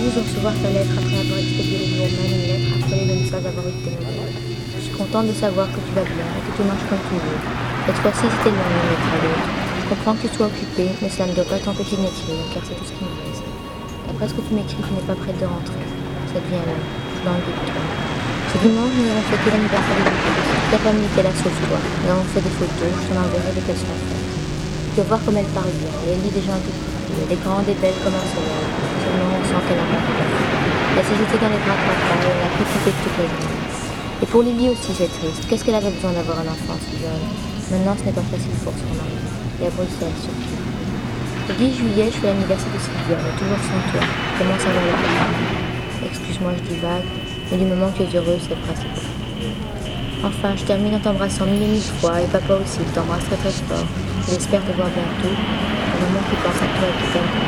juste de recevoir ta lettre après avoir expédié le jour même une lettre affolée de ne pas avoir eu de tes nouvelles. Je suis contente de savoir que tu vas bien et que tout marche comme tu veux. Cette fois-ci, c'était loin d'une lettre à l'autre. Je comprends que tu sois occupé, mais cela ne doit pas t'empêcher de m'écrire, car c'est tout ce qui me reste. D'après ce que tu m'écris, tu n'es pas prête de rentrer. Ça devient long. Je m'ennuie de toi. Ce dimanche, nous avons fêté l'anniversaire de Lucas. Toute la famille était là sauf toi. Nous avons fait des photos, je t'en enverrai dès qu'elles seront faites. Tu peux voir comme elle parle bien, et elle lit déjà un tout petit peu. Elle est grande et belle comme un soleil. Seulement, on sent qu'elle a pas peur. Elle s'est jetée dans les bras de papa et elle a pris poupée toute la journée. Et pour Lily aussi, c'est triste. Qu'est-ce qu'elle avait besoin d'avoir un enfant si jeune? Maintenant, ce n'est pas facile pour son mari. Et à Bruxelles, surtout. Le 10 juillet, je fais l'anniversaire de Sylvia, mais toujours sans toi. Comment ça va la famille? Excuse-moi, je divague, mais du moment que tu es heureuse, c'est le principal. Enfin, je termine en t'embrassant mille et mille fois, et papa aussi, il t'embrasse très très fort. J'espère te voir bientôt. Un moment qui pense à toi et qui t'aime.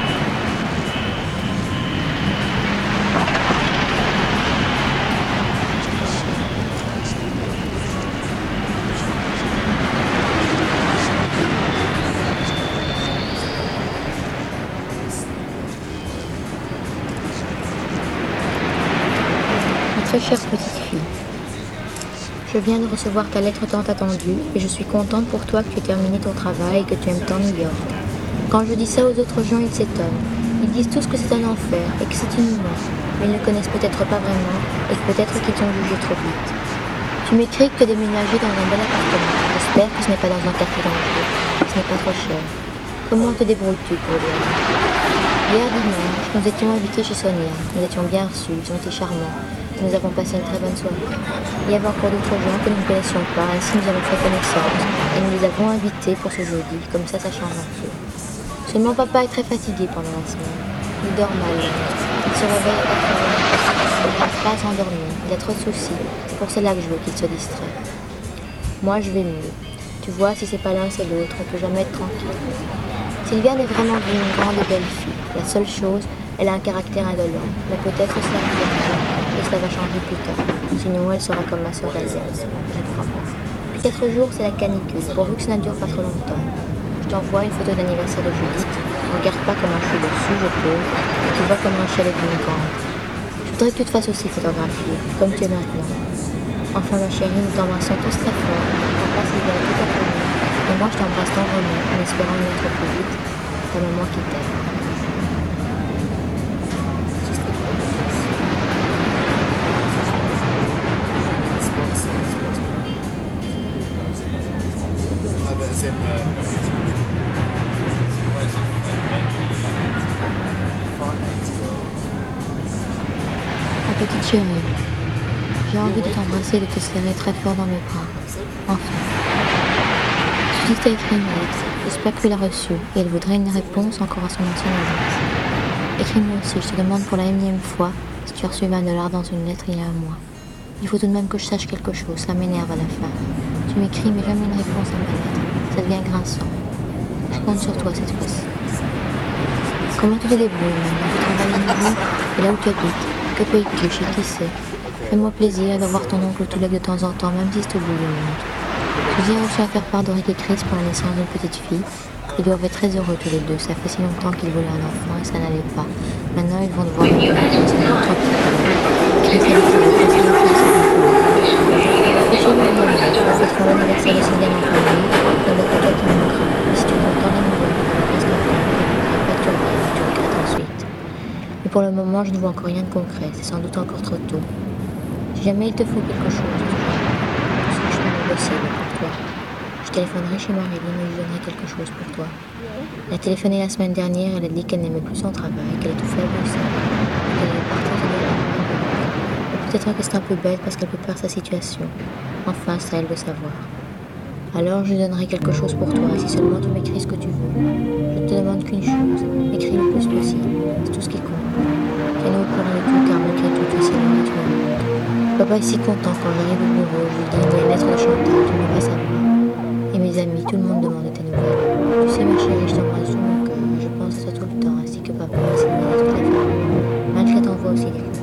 Ma très chère petite fille, je viens de recevoir ta lettre tant attendue et je suis contente pour toi que tu aies terminé ton travail et que tu aimes tant New York. Quand je dis ça aux autres gens, ils s'étonnent. Ils disent tous que c'est un enfer et que c'est inhumain, mais ils ne connaissent peut-être pas vraiment et peut-être qu'ils t'ont jugé trop vite. Tu m'écris que tu as déménagé dans un bel appartement. J'espère que ce n'est pas dans un quartier dangereux, que ce n'est pas trop cher. Comment te débrouilles-tu pour dire? Hier dimanche, nous étions invités chez Sonia. Nous étions bien reçus, ils ont été charmants. Nous avons passé une très bonne soirée. Il y avait encore d'autres gens que nous ne connaissions pas, ainsi nous avons fait connaissance et nous les avons invités pour ce jeudi, comme ça change un peu. Seulement papa est très fatigué pendant la semaine. Il dort mal. Il se réveille à 4 heures. Il n'arrive pas à s'endormir. Il a trop de soucis. C'est pour cela que je veux qu'il se distrait. Moi je vais mieux. Tu vois, si c'est pas l'un c'est l'autre, on peut jamais être tranquille. Sylviane est vraiment une grande et belle fille. La seule chose, elle a un caractère indolent, mais peut-être cela et cela va changer plus tard. Sinon, elle sera comme ma soeur Alice. Je crois pas. Depuis 4 jours, c'est la canicule, pourvu que ça ne dure pas trop longtemps. Je t'envoie une photo d'anniversaire de Judith. Regarde pas comme un chou dessus, je peux. Et tu vois comme un chalet d'une grande. Je voudrais que tu te fasses aussi photographier, comme tu es maintenant. Enfin, ma chérie, nous t'embrassons tous très fort. Papa, Sylviane, tout à fait. Et moi, je t'embrasse tendrement, en espérant y être plus vite. Ta maman qui t'aime. Ma petite chérie, j'ai envie de t'embrasser et de te serrer très fort dans mes bras. Enfin. Judith t'a écrit une lettre. J'espère que tu l'as reçue et elle voudrait une réponse encore à son ancienne adresse. Écris-moi aussi, je te demande pour la énième fois si tu as reçu 20 $ dans une lettre il y a un mois. Il faut tout de même que je sache quelque chose, ça m'énerve à la fin. Tu m'écris mais jamais une réponse à ma lettre. Ça devient grinçant. Je compte sur toi cette fois-ci. Comment tu te débrouilles maintenant? Tu travailles à nouveau et là où tu habites? Que payes-tu? Chez qui c'est? Fais-moi plaisir de voir ton oncle Touleg de temps en temps, même si c'est au bout du monde. Je viens aussi à faire part d'Auric et Chris pour la naissance d'une petite fille. Ils doivent être très heureux tous les deux. Ça fait si longtemps qu'ils voulaient un enfant et ça n'allait pas. Maintenant, ils vont devoir le faire. C'est pour trois petits bébés. Chris a dit qu'il allait passer le fils à chez nous, nous fêterons l'anniversaire de Sylviane en famille. Et avec toi qui me manquera. Et si tu comptes dans les nouvelles, reste en famille. Pas que tu reviennes, tu regrettes ensuite. Mais pour le moment, je ne vois encore rien de concret. C'est sans doute encore trop tôt. Si jamais il te faut quelque chose, tu sais que je fais mon possible pour toi. Je téléphonerai chez Marilyn et lui donnerai quelque chose pour toi. Elle a téléphoné la semaine dernière, elle a dit qu'elle n'aimait plus son travail, qu'elle est tout faible aussi, qu'elle allait partir de là. Peut-être que c'est un peu bête parce qu'elle peut perdre sa situation. Enfin, c'est à elle de savoir. Alors je lui donnerai quelque chose pour toi, si seulement tu m'écris ce que tu veux. Je ne te demande qu'une chose, écris le plus possible, c'est tout ce qui compte. Tiens-nous au courant de tout, car malgré tout, tu es si loin et tu me manques. Papa est si content quand j'arrive au bureau, je lui dis il y a une lettre de Chantal, tu ne veux pas savoir. Et mes amis, tout le monde demande de tes nouvelles. Tu sais ma chérie, je t'embrasse tout mon cœur, je pense à toi tout le temps, ainsi que papa, ainsi que toute la famille. Malgré t'envoie aussi des